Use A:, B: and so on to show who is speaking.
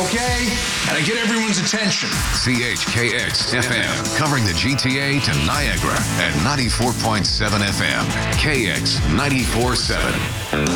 A: Okay? Gotta get everyone's attention.
B: CHKX FM, covering the GTA to Niagara at 94.7 FM. KX 94.7.